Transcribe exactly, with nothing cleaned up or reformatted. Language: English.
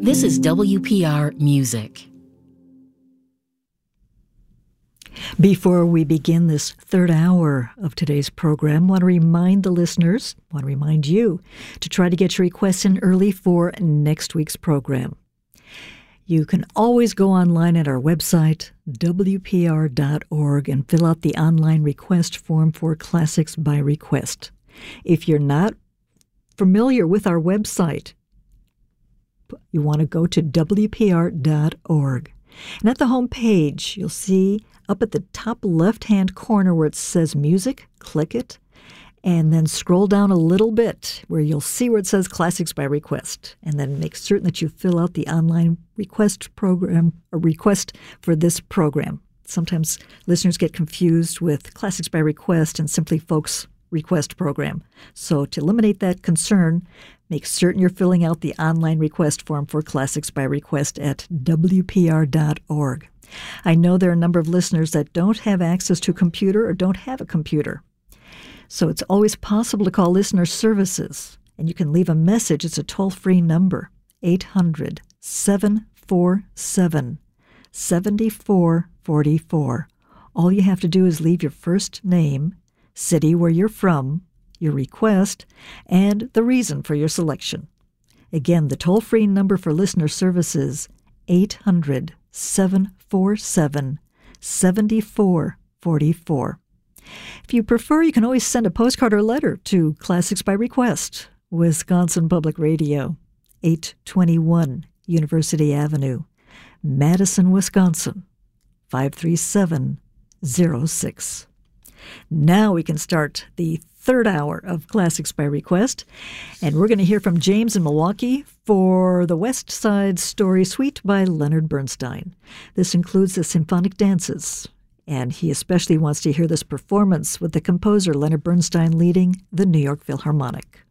This is W P R Music. Before we begin this third hour of today's program, I want to remind the listeners, I want to remind you to try to get your requests in early for next week's program. You can always go online at our website, W P R dot org, and fill out the online request form for Classics by Request. If you're not familiar with our website, you want to go to W P R dot org. And at the home page, you'll see up at the top left-hand corner where it says Music, click it, and then scroll down a little bit where you'll see where it says Classics by Request, and then make certain that you fill out the online request program or request for this program. Sometimes listeners get confused with Classics by Request and Simply Folks Request program. So to eliminate that concern, make certain you're filling out the online request form for Classics by Request at W P R dot org. I know there are a number of listeners that don't have access to a computer or don't have a computer. So it's always possible to call listener services, and you can leave a message. It's a toll-free number, eight hundred, seven four seven, seven four four four. All you have to do is leave your first name, city where you're from, your request, and the reason for your selection. Again, the toll-free number for listener services, eight hundred, seven four seven, seven four four four. If you prefer, you can always send a postcard or letter to Classics by Request, Wisconsin Public Radio, eight twenty-one University Avenue, Madison, Wisconsin, five three seven zero six. Now we can start the third hour of Classics by Request, and we're going to hear from James in Milwaukee for the West Side Story Suite by Leonard Bernstein. This includes the symphonic dances, and he especially wants to hear this performance with the composer Leonard Bernstein leading the New York Philharmonic.